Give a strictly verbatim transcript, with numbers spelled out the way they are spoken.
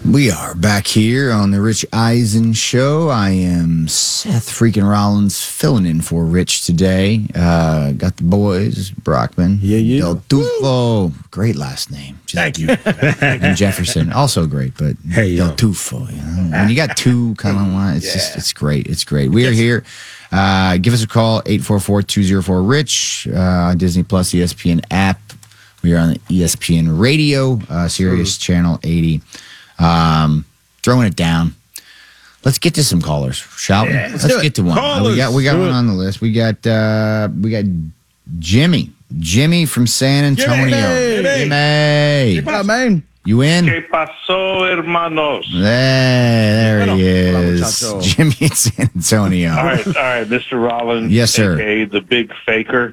We are back here on the Rich Eisen Show. I am Seth freaking Rollins filling in for Rich today. Uh, got the boys, Brockman, yeah, yeah. Del Tufo, great last name. Just Thank you. and Jefferson, also great, but hey, Del yo. Tufo. You know? When you got two kind of one, it's yeah. just it's great. It's great. We are here. Uh, give us a call, eight four four, two oh four, RICH, uh, Disney Plus, E S P N app. We are on the E S P N Radio, uh, Sirius mm-hmm. Channel eighty. Um, throwing it down. Let's get to some callers, shall we? Yeah, let's, let's get it. to one. Uh, we got we got one on the list. We got uh, we got Jimmy, Jimmy from San Antonio. Jimmy, Jimmy, Jimmy. man. You in? ¿Qué pasó, hermanos? There, there he is, Hola, Jimmy in San Antonio. All right, all right, Mister Rollins. Yes, sir. A K A the Big Faker.